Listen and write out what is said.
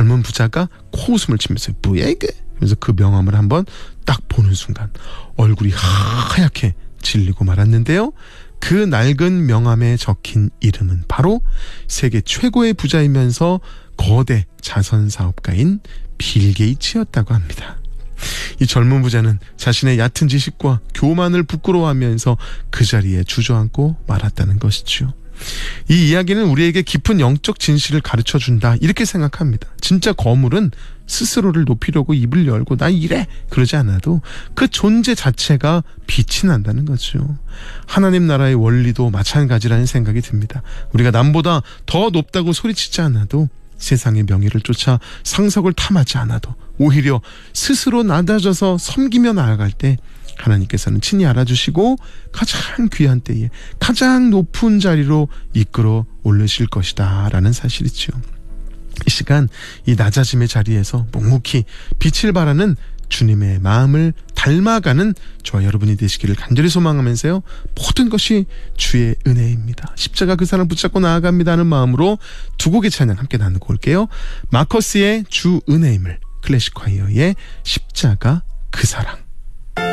젊은 부자가 코웃음을 치면서 뭐야 이게? 그래서 그 명함을 한번 딱 보는 순간 얼굴이 하얗게 질리고 말았는데요. 그 낡은 명함에 적힌 이름은 바로 세계 최고의 부자이면서 거대 자선사업가인 빌 게이츠였다고 합니다. 이 젊은 부자는 자신의 얕은 지식과 교만을 부끄러워하면서 그 자리에 주저앉고 말았다는 것이죠. 이 이야기는 우리에게 깊은 영적 진실을 가르쳐준다 이렇게 생각합니다. 진짜 거물은 스스로를 높이려고 입을 열고 나 이래 그러지 않아도 그 존재 자체가 빛이 난다는 거죠. 하나님 나라의 원리도 마찬가지라는 생각이 듭니다. 우리가 남보다 더 높다고 소리치지 않아도 세상의 명예를 쫓아 상석을 탐하지 않아도 오히려 스스로 낮아져서 섬기며 나아갈 때 하나님께서는 친히 알아주시고 가장 귀한 때에 가장 높은 자리로 이끌어 올리실 것이다 라는 사실이죠. 이 시간 이 낮아짐의 자리에서 묵묵히 빛을 발하는 주님의 마음을 닮아가는 저와 여러분이 되시기를 간절히 소망하면서요. 모든 것이 주의 은혜입니다. 십자가 그 사람을 붙잡고 나아갑니다 하는 마음으로 두 곡의 찬양 함께 나누고 올게요. 마커스의 주 은혜임을, 클래식 콰이어의 십자가 그 사랑.